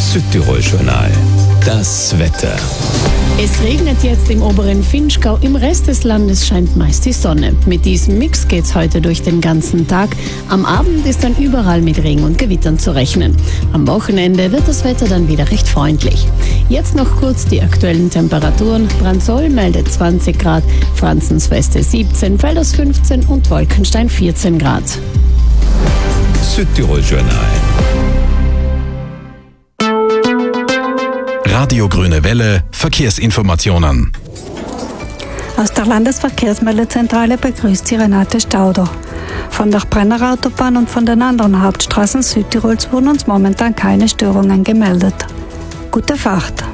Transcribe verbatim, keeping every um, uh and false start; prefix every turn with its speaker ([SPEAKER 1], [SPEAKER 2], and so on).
[SPEAKER 1] Südtirol-Journal. Das Wetter.
[SPEAKER 2] Es regnet jetzt im oberen Vinschgau, im Rest des Landes scheint meist die Sonne. Mit diesem Mix geht's heute durch den ganzen Tag. Am Abend ist dann überall mit Regen und Gewittern zu rechnen. Am Wochenende wird das Wetter dann wieder recht freundlich. Jetzt noch kurz die aktuellen Temperaturen. Brandsol meldet zwanzig Grad, Franzensweste siebzehn, Velders fünfzehn und Wolkenstein vierzehn Grad.
[SPEAKER 1] Südtirol-Journal.
[SPEAKER 3] Radio Grüne Welle, Verkehrsinformationen.
[SPEAKER 4] Aus der Landesverkehrsmeldezentrale begrüßt sie Renate Stauder. Von der Brennerautobahn und von den anderen Hauptstraßen Südtirols wurden uns momentan keine Störungen gemeldet. Gute Fahrt!